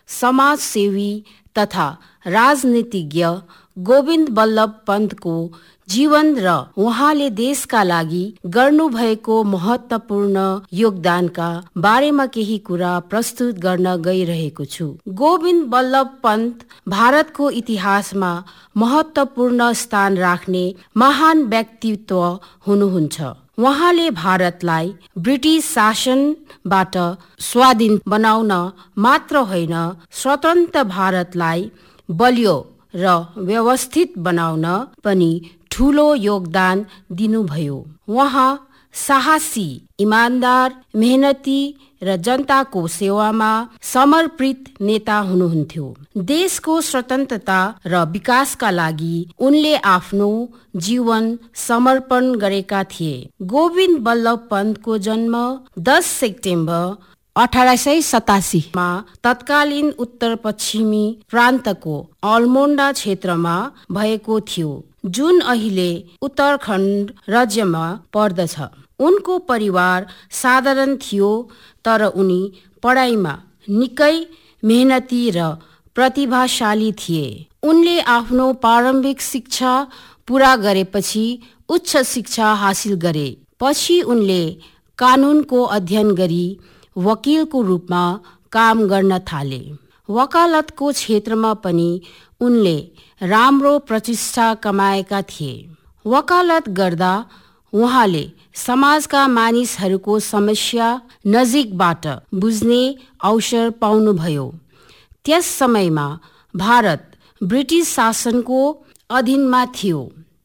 समाजसेवी तथा राजनीतिज्ञ गोविन्द बल्लभ पन्तको जीवन र उहाँले देशका लागि गर्नुभएको महत्त्वपूर्ण योगदानका बारेमा केही कुरा प्रस्तुत गर्न गइरहेको छु। गोविन्द बल्लभ पन्त भारतको इतिहासमा महत्त्वपूर्ण स्थान राख्ने महान व्यक्तित्व हुनुहुन्छ। उहाँले भारतलाई ब्रिटिस शासनबाट स्वाधीन बनाउन मात्र होइन, स्वतन्त्र भारतलाई बलियो र व्यवस्थित बनाउन पनि ठूलो योगदान दिनुभयो। उहाँ साहसी, इमानदार, मेहनती र जनताको सेवामा समर्पित नेता हुनुहुन्थ्यो। देशको स्वतन्त्रता र विकासका लागि उनले आफ्नो जीवन समर्पण गरेका थिए। गोविन्द बल्लभ पन्तको जन्म 10 सेप्टेम्बर 1887 मा तत्कालीन उत्तर पश्चिमी प्रान्तको अल्मोडा क्षेत्रमा भएको थियो, जुन अहिले उत्तराखण्ड राज्यमा पर्दछ। उनको परिवार साधारण थियो, तर उनी पढाइमा निकै मेहनती र प्रतिभाशाली थिए। उनले आफ्नो प्रारम्भिक शिक्षा पूरा गरेपछि उच्च शिक्षा हासिल गरे। पछि उनले कानुनको अध्ययन गरी वकिलको रूपमा काम गर्न थाले। वकालतको क्षेत्रमा पनि उनले राम्रो प्रतिष्ठा कमाएका थिए। वकालत गर्दा उहाँले समाजका मानिसहरूको समस्या नजिकबाट बुझ्ने अवसर पाउनुभयो। त्यस समयमा भारत ब्रिटिस शासनको अधीनमा थियो।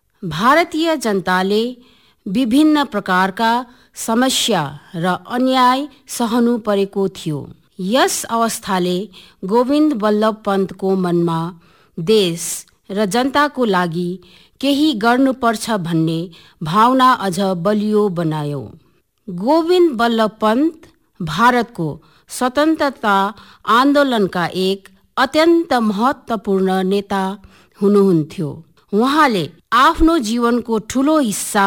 भारतीय जनताले विभिन्न प्रकारका समस्या र अन्याय सहनु परेको थियो। यस अवस्थाले गोविन्द बल्लभ पन्तको मनमा देश र जनताको लागि केही गर्नुपर्छ भन्ने भावना अझ बलियो बनायो। गोविन्द बल्लभ पन्त भारतको स्वतन्त्रता आन्दोलनका एक अत्यन्त महत्त्वपूर्ण नेता हुनुहुन्थ्यो। उहाँले आफ्नो जीवनको ठूलो हिस्सा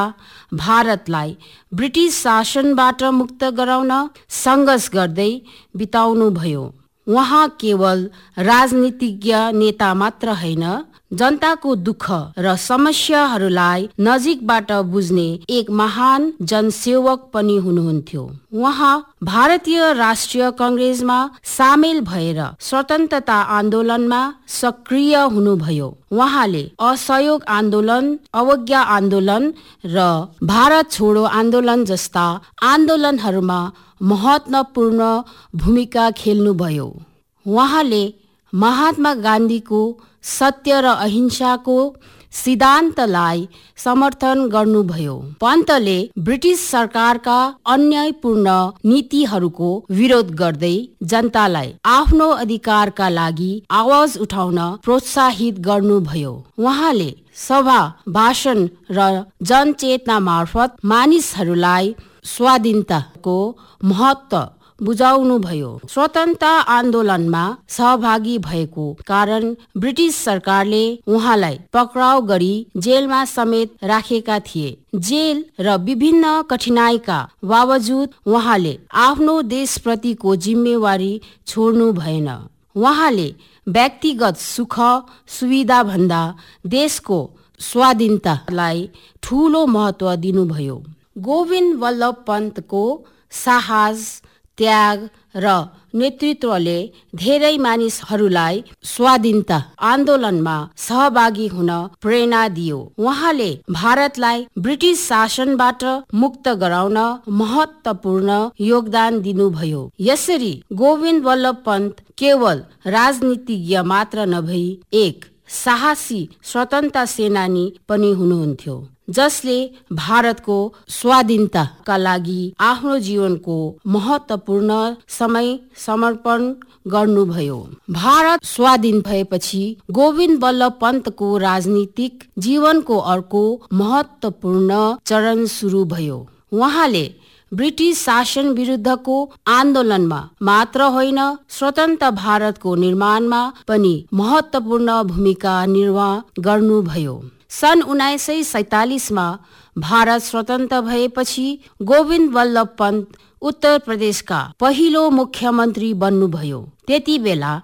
भारतलाई ब्रिटिस शासनबाट मुक्त गराउन सङ्घर्ष गर्दै बिताउनुभयो। उहाँ केवल राजनीतिज्ञ नेता मात्र होइन, जनताको दुःख र समस्याहरूलाई नजिकबाट बुझ्ने एक महान जनसेवक पनि हुनुहुन्थ्यो। उहाँ भारतीय राष्ट्रिय काङ्ग्रेसमा सामेल भएर स्वतन्त्रता आन्दोलनमा सक्रिय हुनुभयो। उहाँले असहयोग आन्दोलन, अवज्ञा आन्दोलन र भारत छोडो आन्दोलन जस्ता आन्दोलनहरूमा महत्त्वपूर्ण भूमिका खेल्नुभयो। उहाँले महात्मा गान्धीको सत्य र अहिंसाको सिद्धान्तलाई समर्थन गर्नुभयो। पन्तले ब्रिटिस सरकारका अन्यायपूर्ण नीतिहरूको विरोध गर्दै जनतालाई आफ्नो अधिकारका लागि आवाज उठाउन प्रोत्साहित गर्नुभयो। उहाँले सभा, भाषण र जनचेतना मार्फत मानिसहरूलाई स्वाधीनताको महत्त्व बुझाउनुभयो। स्वतन्त्रता आन्दोलनमा सहभागी भएको कारण ब्रिटिस सरकारले उहाँलाई पक्राउ गरी जेलमा समेत राखेका थिए। जेल र विभिन्न कठिनाइका बावजुद उहाँले आफ्नो देशप्रतिको जिम्मेवारी छोड्नु भएन। उहाँले व्यक्तिगत सुख सुविधा भन्दा देशको स्वाधीनतालाई ठूलो महत्त्व दिनुभयो। गोविन्द बल्लभ पन्तको साहस, त्याग र नेतृत्वले धेरै मानिसहरूलाई स्वाधीनता आन्दोलनमा सहभागी हुन प्रेरणा दियो। उहाँले भारतलाई ब्रिटिस शासनबाट मुक्त गराउन महत्त्वपूर्ण योगदान दिनुभयो। यसरी गोविन्द बल्लभ पन्त केवल राजनीतिज्ञ मात्र नभई एक साहसी स्वतन्त्रता सेनानी पनि हुनुहुन्थ्यो, जसले भारतको स्वाधीनताका लागि आफ्नो जीवनको महत्त्वपूर्ण समय समर्पण गर्नुभयो। भारत स्वाधीन भएपछि गोविन्द बल्लभ पन्तको राजनीतिक जीवनको अर्को महत्त्वपूर्ण चरण सुरु भयो। उहाँले ब्रिटिस शासन विरुद्धको आन्दोलनमा मात्र होइन, स्वतन्त्र भारतको निर्माणमा पनि महत्त्वपूर्ण भूमिका निर्वाह गर्नुभयो। सन् 1947 मा भारत स्वतन्त्र भएपछि गोविन्द बल्लभ पन्त उत्तर प्रदेशका पहिलो मुख्यमन्त्री बन्नुभयो। त्यति बेला